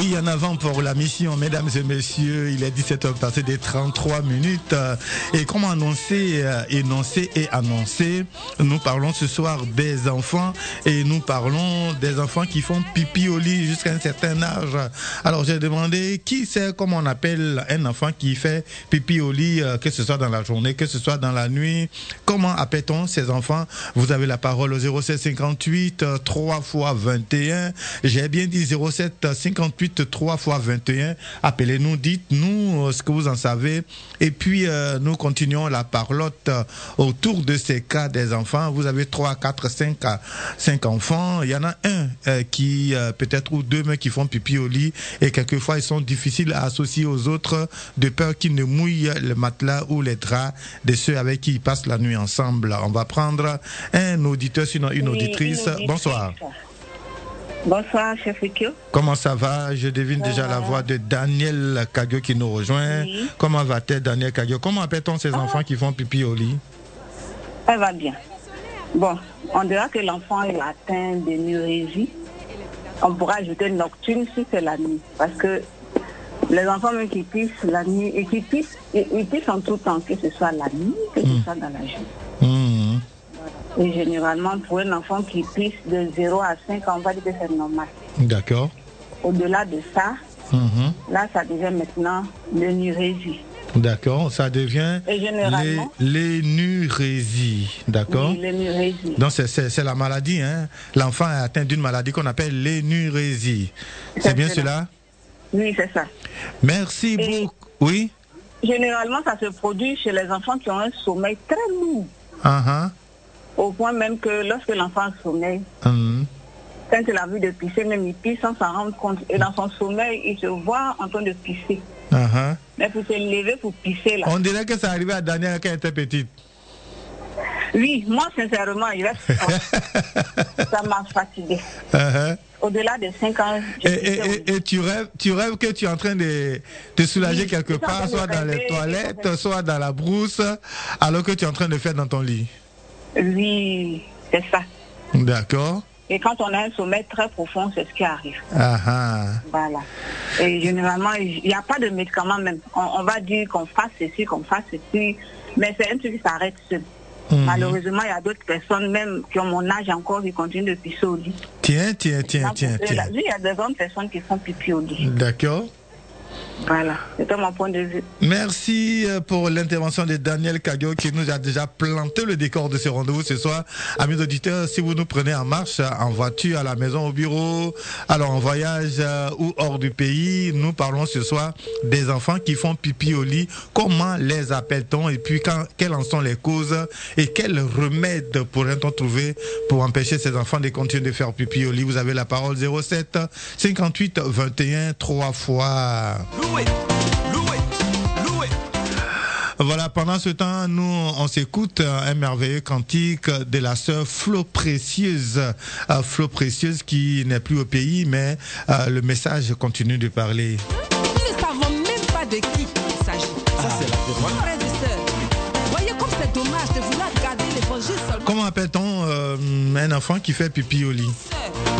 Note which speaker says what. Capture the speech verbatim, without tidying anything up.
Speaker 1: Oui, en avant pour la mission, mesdames et messieurs, il est dix-sept heures passées des trente-trois minutes. Et comme annoncé, énoncé et annoncé, nous parlons ce soir des enfants et nous parlons des enfants qui font pipi au lit jusqu'à un certain âge. Alors j'ai demandé qui sait comment on appelle un enfant qui fait pipi au lit, que ce soit dans la journée, que ce soit dans la nuit. Comment appelle-t-on ces enfants? Vous avez la parole au zéro sept cinquante-huit trois fois vingt et un. J'ai bien dit zéro sept cinquante-huit trois fois vingt et un. Appelez-nous, dites-nous ce que vous en savez. Et puis, euh, nous continuons la parlotte autour de ces cas des enfants. Vous avez trois, quatre, cinq, cinq enfants. Il y en a un euh, qui, euh, peut-être, ou deux mais qui font pipi au lit. Et quelquefois, ils sont difficiles à associer aux autres de peur qu'ils ne mouillent le matelas ou les draps de ceux avec qui ils passent la nuit ensemble. On va prendre un auditeur, sinon une auditrice. Oui, une Bonsoir.
Speaker 2: Bonsoir, chef Rikyo.
Speaker 1: Comment ça va? Je devine ça déjà va. La voix de Daniel Kagyo qui nous rejoint. Oui. Comment va-t-elle, Daniel Kagyo? Comment appelle-t-on ces ah. enfants qui font pipi au lit?
Speaker 2: Elle va bien. Bon, on dira que l'enfant est atteint d'énurésie. On pourra ajouter nocturne si c'est la nuit. Parce que les enfants même qui pissent la nuit, et qui pissent, ils pissent en tout temps, que ce soit la nuit, que ce mmh. soit dans la journée. Mmh. Et généralement, pour un enfant qui pisse de zéro à cinq ans, on va dire que c'est normal.
Speaker 1: D'accord.
Speaker 2: Au-delà de ça, mm-hmm. là, ça devient maintenant l'énurésie.
Speaker 1: D'accord, ça devient
Speaker 2: et généralement,
Speaker 1: l'énurésie. D'accord.
Speaker 2: Oui, l'énurésie.
Speaker 1: Donc, c'est, c'est, c'est la maladie, hein. L'enfant est atteint d'une maladie qu'on appelle l'énurésie. C'est, c'est bien cela?
Speaker 2: Oui, c'est ça.
Speaker 1: Merci et beaucoup. Oui?
Speaker 2: Généralement, ça se produit chez les enfants qui ont un sommeil très lourd.
Speaker 1: Uh-huh.
Speaker 2: Au point même que lorsque l'enfant sommeille,
Speaker 1: mmh.
Speaker 2: quand il a vu de pisser, même il pisse sans s'en rendre compte. Et dans son sommeil, il se voit en train de pisser.
Speaker 1: Uh-huh.
Speaker 2: Mais pour se lever, pour pisser là.
Speaker 1: On dirait que ça arrivait à Daniel quand elle était petite.
Speaker 2: Oui, moi sincèrement, il reste ça m'a fatigué.
Speaker 1: Uh-huh.
Speaker 2: Au-delà de cinq ans.
Speaker 1: Et, et, et, et tu rêves, tu rêves que tu es en train de te soulager oui, quelque part, soit dans rêver, les toilettes, soit dans la brousse, alors que tu es en train de faire dans ton lit.
Speaker 2: Oui, c'est ça.
Speaker 1: D'accord.
Speaker 2: Et quand on a un sommeil très profond, c'est ce qui arrive.
Speaker 1: Ah.
Speaker 2: Voilà. Et généralement, il n'y a pas de médicaments même. On, on va dire qu'on fasse ceci, qu'on fasse ceci, mais c'est un truc qui s'arrête seul. Mmh. Malheureusement, il y a d'autres personnes, même qui ont mon âge encore, qui continuent de pisser au lit.
Speaker 1: Tiens, tiens, tiens, tiens, tiens.
Speaker 2: Oui, il y a des autres personnes qui font pipi au lit.
Speaker 1: D'accord.
Speaker 2: Voilà, c'était mon point de vue.
Speaker 1: Merci pour l'intervention de Daniel Kagyo qui nous a déjà planté le décor de ce rendez-vous ce soir. Amis auditeurs, si vous nous prenez en marche, en voiture, à la maison, au bureau, alors en voyage ou hors du pays, nous parlons ce soir des enfants qui font pipi au lit. Comment les appelle-t-on et puis quand, quelles en sont les causes et quels remèdes pourrait-on trouver pour empêcher ces enfants de continuer de faire pipi au lit? Vous avez la parole zéro sept cinquante-huit vingt et un trois fois. Loué, loué, loué. Voilà, pendant ce temps, nous, on s'écoute un merveilleux cantique de la sœur Flo Précieuse. Euh, Flo Précieuse qui n'est plus au pays, mais euh, le message continue de parler.
Speaker 3: Nous ne savons même pas de qui il s'agit.
Speaker 1: Ça, c'est la vérité.
Speaker 3: Frères et sœurs, voyez comme c'est dommage de vouloir garder l'évangile seulement.
Speaker 1: Comment appelle-t-on euh, un enfant qui fait pipi au lit?